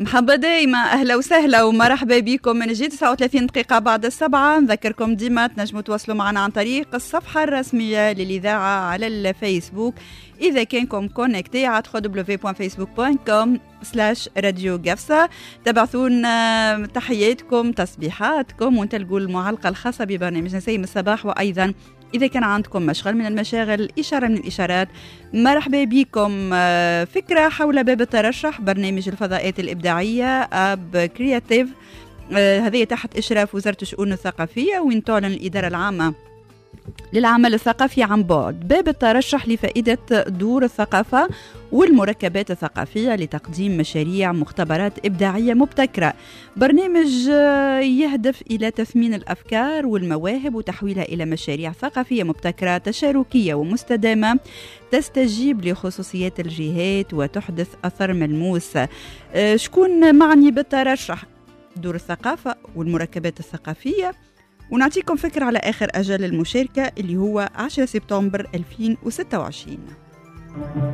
محبة دايما، أهلا وسهلا ومرحبا بكم من جديد. 39 دقيقة بعد 7. نذكركم ديما تنجموا تواصلوا معنا عن طريق الصفحة الرسمية للإذاعة على الفيسبوك. إذا كانكم كونكتي على www.facebook.com/راديو قفصة، تبعثون تحياتكم تصبيحاتكم وتلقوا المعلقة الخاصة ببرنامج نسيم الصباح. وأيضا إذا كان عندكم مشغل من المشاغل، إشارة من الإشارات، مرحبا بكم. فكرة حول باب الترشح، برنامج الفضاءات الإبداعية أب كرياتيف، هذه تحت إشراف وزارة الشؤون الثقافية، وين تعلن الإدارة العامة للعمل الثقافي عن بعد باب الترشح لفائدة دور الثقافة والمركبات الثقافية لتقديم مشاريع مختبرات إبداعية مبتكرة. برنامج يهدف إلى تثمين الأفكار والمواهب وتحويلها إلى مشاريع ثقافية مبتكرة تشاركية ومستدامة تستجيب لخصوصيات الجهات وتحدث أثر ملموس. شكون معني بالترشح؟ دور الثقافة والمركبات الثقافية. ونعطيكم فكرة على آخر أجل المشاركة اللي هو 10 سبتمبر 2026.